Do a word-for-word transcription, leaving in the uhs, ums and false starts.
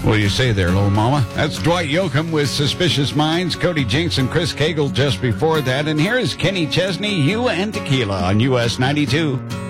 What do you say there, little mama? That's Dwight Yoakam with Suspicious Minds, Cody Jinks and Chris Cagle just before that. And here is Kenny Chesney, You and Tequila on U S ninety-two.